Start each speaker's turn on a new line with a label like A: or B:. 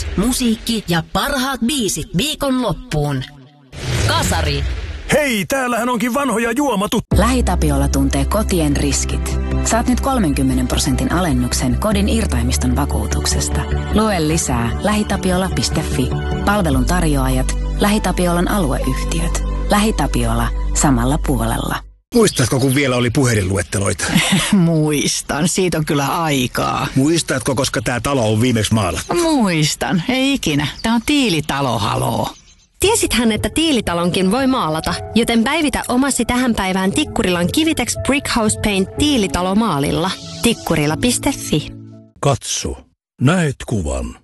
A: musiikki ja parhaat biisit viikonloppuun. Kasari.
B: Hei, täällähän onkin vanhoja juomatut.
C: LähiTapiola tuntee kotien riskit. Saat nyt 30% alennuksen kodin irtaimiston vakuutuksesta. Lue lisää lähitapiola.fi. Palvelun tarjoajat, LähiTapiolan alueyhtiöt. LähiTapiola samalla puolella.
D: Muistatko, kun vielä oli puhelinluetteloita?
E: Muistan, siitä on kyllä aikaa.
D: Muistatko, koska tämä talo on viimeksi maalattu?
E: Muistan, ei ikinä. Tämä on Tiilitalo, haloo.
F: Tiesithän, että Tiilitalonkin voi maalata, joten päivitä omasi tähän päivään Tikkurilan Kivitex Brickhouse Paint Tiilitalo maalilla. Tikkurila.fi.
B: Katso, näet kuvan.